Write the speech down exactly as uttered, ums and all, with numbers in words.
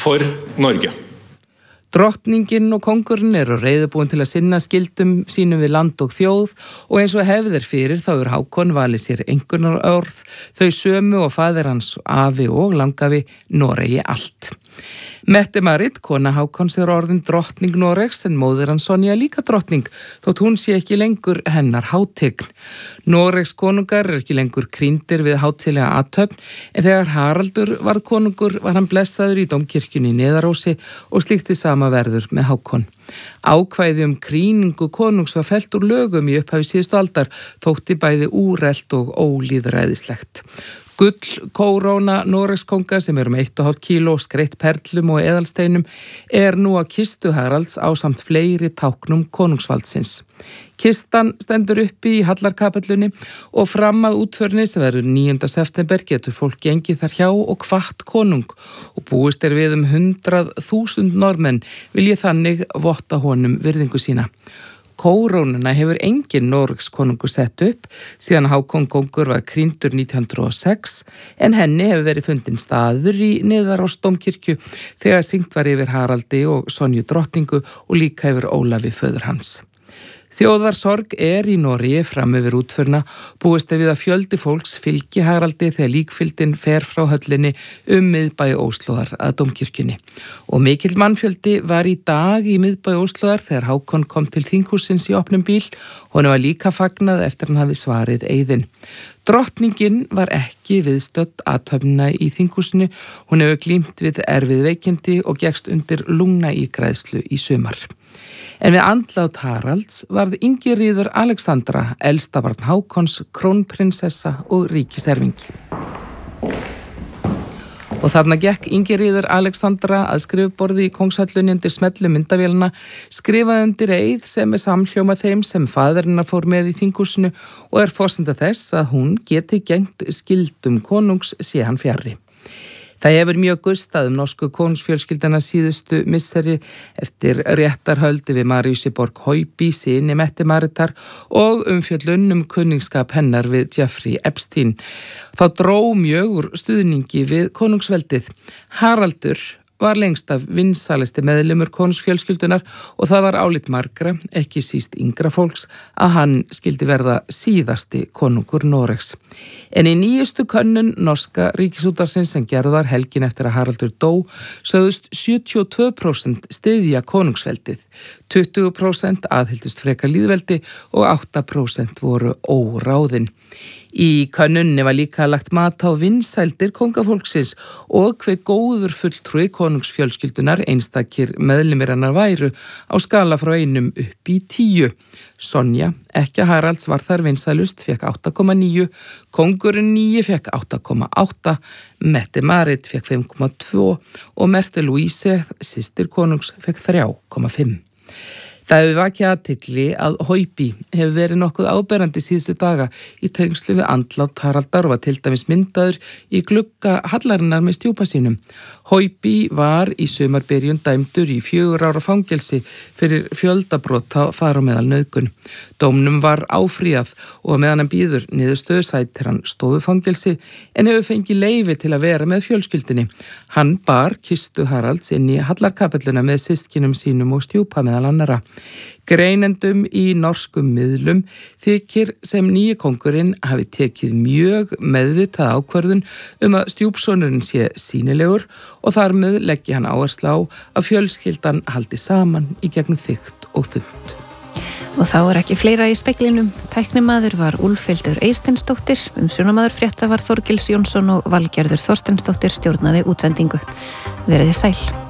for Norge. Drottningin og kongurinn eru reiðubúin til að sinna skildum sínum við land og þjóð og eins og hefðir fyrir þá er Hákon valið sér einkunnarorð, þau sömu og faðir hans afi og langafi Noregi allt. Mette-Marit, kona Hákons er orðin drottning Noregs en móðir hans Sonja líka drottning, þótt hún sé ekki lengur hennar hátign. Noregs konungar er ekki lengur krýndir við hátilega athöfn, en þegar Haraldur varð konungur var hann blessaður í dómkirkjunni í Niðarósi og slíkti sama verður með Hákon. Ákvæði um krýningu konungs var fellt úr lögum í upphafi síðustu aldar, þótti bæði úrelt og ólýðræðislegt. Gull kóróna Noregskonga sem er um eitt og hálft kíló skreitt perlum og eðalsteinum er nú á kistu Haralds ásamt fleiri táknum konungsvaldsins. Kistan stendur uppi í Hallarkapellunni og fram að útförni sem verður níunda september getur fólk gengið þar hjá og kvatt konung og búist er við um hundrað þúsund normenn vilji þannig votta honum virðingu sína. Kórónuna hefur engin Noregs konungur sett upp síðan Hákon konungur var krýndur nítján hundruð og sex en henni hefur verið fundin staður í Niðarós dómkirkju þegar syngt var yfir Haraldi og Sonju drottningu og líka yfir Ólafi föður hans. Þjóðarsorg er í Noregi fram yfir útförna, búist er við að fjöldi fólks fylgi Haraldi þegar líkfylgdin fer frá höllinni um miðbæ Óslóðar að dómkirkjunni. Og mikill mannfjöldi var í dag í miðbæ Óslóðar þegar Hákon kom til þinghússins í opnum bíl, honum var líka fagnað eftir hann hafi svarið eiðin. Drottningin var ekki viðstödd athöfnina í þinghúsinu, hún hefur glímt við erfið veikindi og gekkst undir lungnaígræðslu í sumar. En við andlát Haralds varð Ingiríður Alexandra, elsta barn Hákons, krónprinsessa og ríkiserfingi. Og þarna gekk Ingiríður Alexandra að skrifborði í Kóngshöllunni undir smellu myndavélina, skrifaði undir eið sem er samhljóma þeim sem faðirinnar fór með í þinghúsinu og er forsenda þess að hún geti gegnt skyldum konungs sé hann fjarri. Það hefur mjög gustað um norsku konungsfjölskylduna síðustu misseri eftir réttarhöldi við Mariusi Borg Høiby, syni Mette-Maritar og umfjöllun um kunningsskap hennar við Jeffrey Epstein. Það dró mjög úr stuðningi við konungsveldið. Haraldur var lengst af vinsælasti meðlimur konungsfjölskyldunar og það var álit margra, ekki síst yngra fólks, að hann skildi verða síðasti konungur Noregs. En í nýjustu könnun norska ríkisútvarpsins sem gerð var helgin eftir að Haraldur dó, sögðust sjötíu og tvö prósent styðja konungsveldið, tuttugu prósent aðhylltust frekar lýðveldi og átta prósent voru óráðin. Í könnunni var líka lagt mat á vinsældir kongafólksins og hve góður fulltrúi konungsfjölskyldunar einstakir meðlimir hennar væru á skala frá einum upp í tíu. Sonja, ekkja Haralds var þar vinsælust, fekk átta komma níu, kongurinn níu fekk átta komma átta, Mette-Marit fekk fimm komma tvö og Märtha Louise, systir konungs, fekk þrjú komma fimm. Það hefur vakið athygli að Høiby hefur verið nokkuð áberandi síðustu daga í tengslu við andlát Haraldar og var til dæmis myndaður í glugga hallarinnar með stjúpa sínum. Høiby var í sumarbyrjun dæmdur í fjögur ára fangelsi fyrir fjöldabrot þar á meðal nauðgun. Dómnum var áfrýjað og meðan hann bíður niðurstöðu sætir hann stofufangelsi en hefur fengið leyfi til að vera með fjölskyldinni. Hann bar kistu Haralds inn í Hallarkapelluna með systkinum sínum og stjúpa meðal annarra. Greinendum í norskum miðlum þykir sem nýji kongurinn hafi tekið mjög meðvitað ákvörðun um að stjúpsonurinn sé sýnilegur og þar með leggi hann áherslu á að fjölskyldan haldi saman í gegnum þykkt og þunnt. Og þá er ekki fleira í speglinum. Tæknimaður var Úlfhildur Eysteinsdóttir, umsjónamaður frétta var Þorgils Jónsson og Valgerður Þorsteinsdóttir stjórnaði útsendingu. Verið þið sæl.